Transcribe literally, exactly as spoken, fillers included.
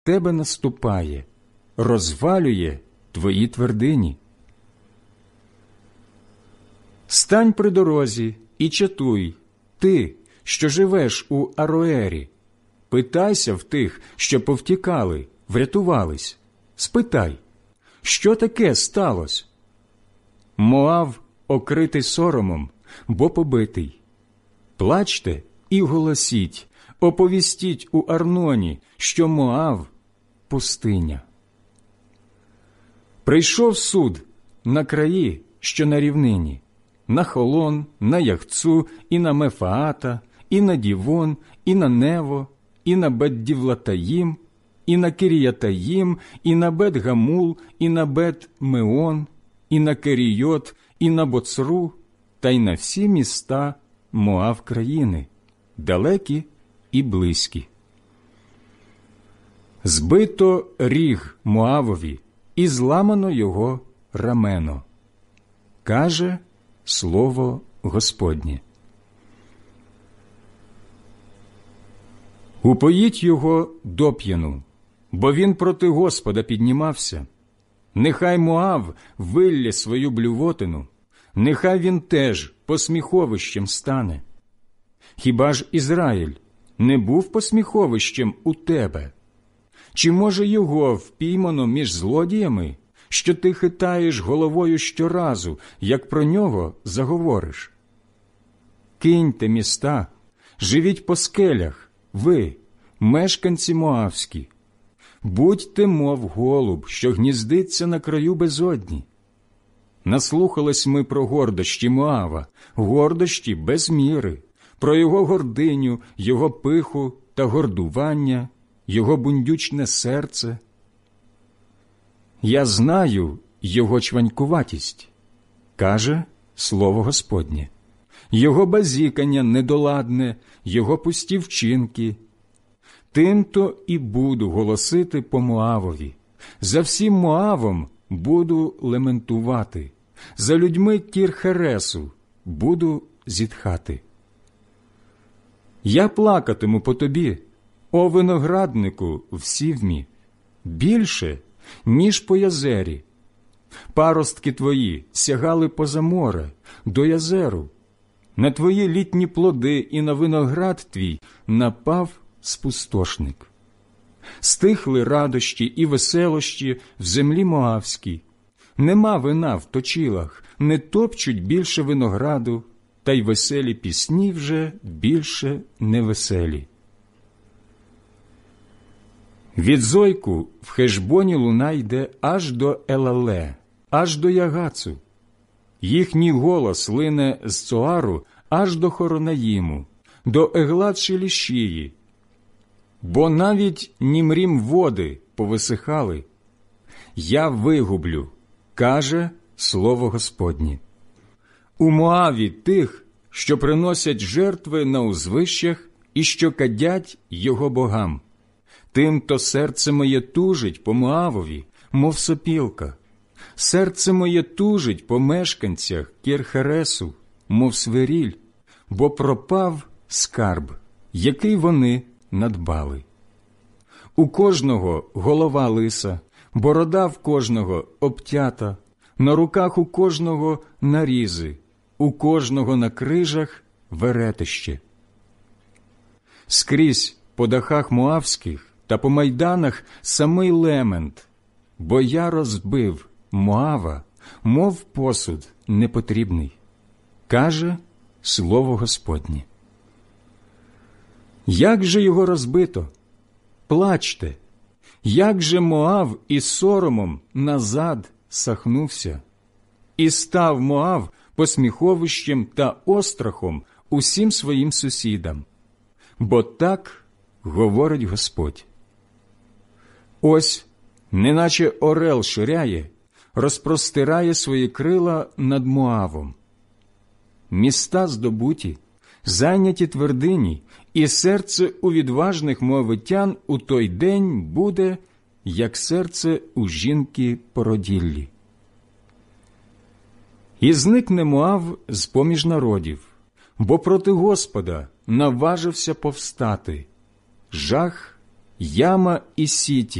тебе наступає, розвалює твої твердині. Стань при дорозі і чатуй, ти, що живеш у Ароері. Питайся в тих, що повтікали, врятувались. Спитай, що таке сталося? Моав окритий соромом, бо побитий. Плачте і голосіть, оповістіть у Арноні, що Моав – пустиня. Прийшов суд на краї, що на рівнині, на Холон, на Яхцу, і на Мефаата, і на Дівон, і на Нево, і на Бет-Дівлатаїм, і на Киріятаїм, і на Бет-Гамул, і на Бет-Меон, і на Керійот, і на Боцру, та й на всі міста Моав країни, далекі і близькі. Збито ріг Моавові, і зламано його рамено, каже слово Господнє. Упоїть його доп'яну, бо він проти Господа піднімався. Нехай Моав виллє свою блювотину, нехай він теж посміховищем стане. Хіба ж Ізраїль не був посміховищем у тебе? Чи, може, його впіймано між злодіями, що ти хитаєш головою щоразу, як про нього заговориш? Киньте міста, живіть по скелях, ви, мешканці моавські. Будьте, мов голуб, що гніздиться на краю безодні. Наслухались ми про гордощі Моава, гордощі без міри, про його гординю, його пиху та гордування, його бундючне серце. Я знаю його чванькуватість, каже слово Господнє, його базікання недоладне, його пусті вчинки. Тим-то і буду голосити по Моавові, за всім Моавом буду лементувати, за людьми Кір-Хересу буду зітхати. Я плакатиму по тобі, о винограднику в Сівмі, більше, ніж по Язері. Паростки твої сягали поза море, до Язеру. На твої літні плоди і на виноград твій напав спустошник. Стихли радощі і веселощі в землі Моавській. Нема вина в точилах, не топчуть більше винограду, та й веселі пісні вже більше невеселі. Від Зойку в Хешбоні луна йде аж до Елале, аж до Ягацу. Їхній голос лине з Цоару аж до Хоронаїму, до Еглат-Шелішії. Бо навіть Німрім води повисихали. Я вигублю, каже слово Господнє. У Моаві тих, що приносять жертви на узвищах і що кадять його богам. Тим-то серце моє тужить по Моавові, мов сопілка. Серце моє тужить по мешканцях Кір-Хересу, мов свиріль, бо пропав скарб, який вони надбали. У кожного голова лиса, борода в кожного обтята, на руках у кожного нарізи, у кожного на крижах веретище. Скрізь по дахах моавських та по майданах самий лемент, бо я розбив Моава, мов посуд непотрібний, каже слово Господнє. Як же його розбито? Плачте! Як же Моав із соромом назад сахнувся? І став Моав посміховищем та острахом усім своїм сусідам. Бо так говорить Господь. Ось, неначе орел ширяє, розпростирає свої крила над Моавом. Міста здобуті, зайняті твердині, і серце у відважних моавитян у той день буде, як серце у жінки породіллі. І зникне Моав з-поміж народів, бо проти Господа наважився повстати, жах Яма і Сіті,